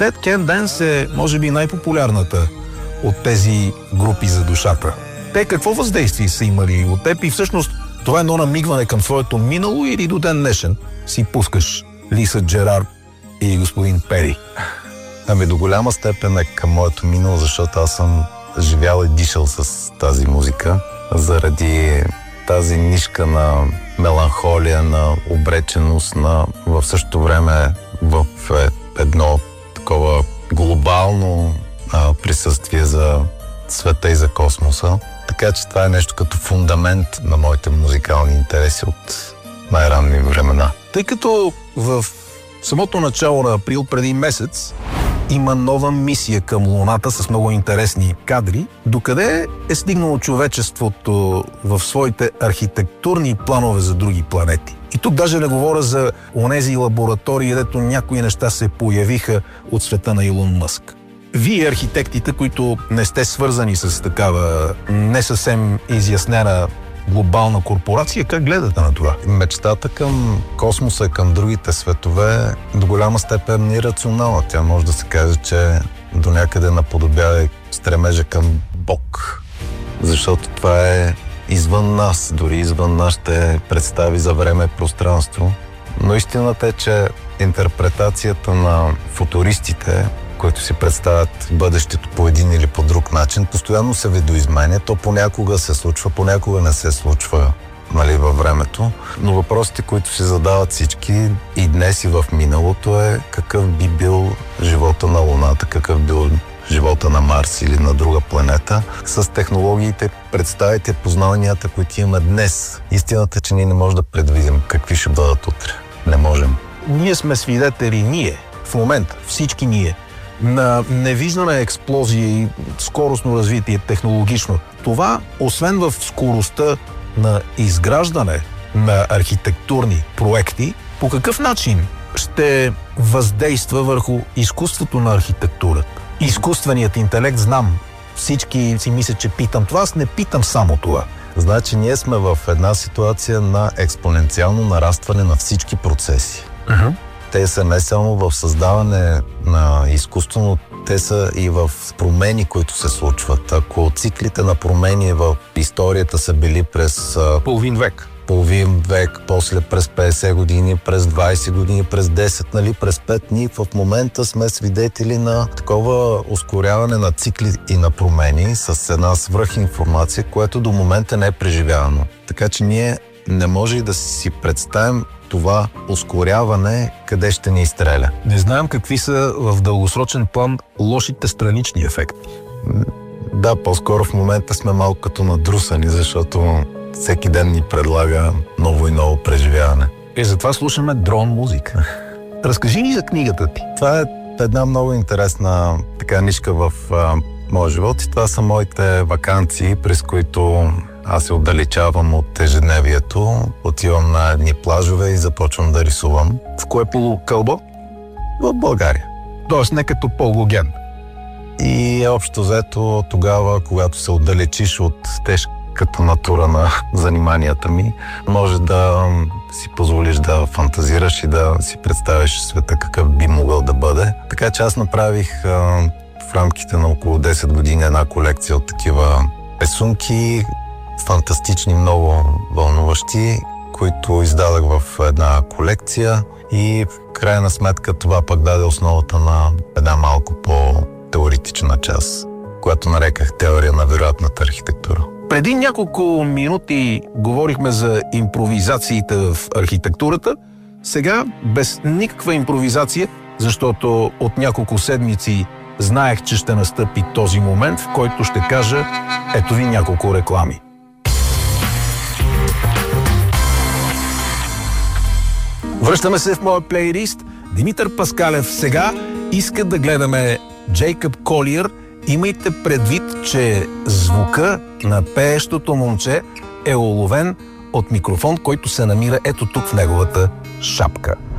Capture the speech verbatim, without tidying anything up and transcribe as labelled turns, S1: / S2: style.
S1: Dead Can Dance е, може би, най-популярната от тези групи за душата. Те какво въздействие са имали от теб и всъщност това е едно намигване към твоето минало или до ден днешен си пускаш Лиса Джерард и господин Пери?
S2: Ами до голяма степен е към моето минало, защото аз съм живял и дишал с тази музика заради тази нишка на меланхолия, на обреченост, на в същото време в едно такова глобално а, присъствие за света и за космоса. Така че това е нещо като фундамент на моите музикални интереси от най-ранни времена.
S1: Тъй като в самото начало на април преди месец има нова мисия към Луната с много интересни кадри, докъде е стигнало човечеството в своите архитектурни планове за други планети. И тук даже не говоря за онези лаборатории, където някои неща се появиха от света на Илон Мъск. Вие, архитектите, които не сте свързани с такава не съвсем изяснена глобална корпорация, как гледате на това?
S2: Мечтата към космоса и към другите светове до голяма степен е рационална. Тя може да се каже, че до някъде наподобява стремежа към Бог. Защото това е извън нас, дори извън нашите представи за време и пространство. Но истината е, че интерпретацията на футуристите, които си представят бъдещето по един или по друг начин, постоянно се видоизменя. То понякога се случва, понякога не се случва, нали, във времето. Но въпросите, които си задават всички и днес и в миналото е какъв би бил живота на Луната, какъв бил живота на Марс или на друга планета с технологиите, представите, познанията, които имаме днес. Истината е, че ние не можем да предвидим какви ще бъдат утре. Не можем.
S1: Ние сме свидетели, ние, в момента, всички ние, на невиждана експлозия и скоростно развитие технологично. Това, освен в скоростта на изграждане на архитектурни проекти, по какъв начин ще въздейства върху изкуството на архитектурата? Изкуственият интелект, знам, всички си мислят, че питам това, аз не питам само това.
S2: Значи ние сме в една ситуация на експоненциално нарастване на всички процеси.
S1: Uh-huh.
S2: Те са не само в създаване на изкуство, но те са и в промени, които се случват. Ако циклите на промени в историята са били през
S1: половин век,
S2: половин век, после през петдесет години, през двадесет години, през десет, нали, през пет дни, в момента сме свидетели на такова ускоряване на цикли и на промени с една свръхинформация, което до момента не е преживявано. Така че ние не може и да си представим това ускоряване къде ще ни изстреля.
S1: Не знаем какви са в дългосрочен план лошите странични ефекти.
S2: Да, по-скоро в момента сме малко като надрусани, защото всеки ден ни предлага ново и ново преживяване.
S1: И затова слушаме дрон музика. Разкажи ни за книгата ти.
S2: Това е една много интересна така нишка в а, моя живот и това са моите ваканции, през които аз се отдалечавам от ежедневието, отивам на едни плажове и започвам да рисувам.
S1: В кое полукълбо?
S2: В България.
S1: Тоест не като Полуген.
S2: И общо взето тогава, когато се отдалечиш от тежката натура на заниманията ми, може да си позволиш да фантазираш и да си представиш света какъв би могъл да бъде. Така че аз направих а, в рамките на около десет години една колекция от такива рисунки, фантастични, много вълнуващи, които издадах в една колекция и в крайна сметка това пък даде основата на една малко по-теоретична част, която нареках теория на вероятната архитектура.
S1: Преди няколко минути говорихме за импровизациите в архитектурата. Сега без никаква импровизация, защото от няколко седмици знаех, че ще настъпи този момент, в който ще кажа ето ви няколко реклами. Връщаме се в моя плейлист. Димитър Паскалев сега иска да гледаме Джейкъб Колиер. Имайте предвид, че звука на пеещото момче е уловен от микрофон, който се намира ето тук в неговата шапка.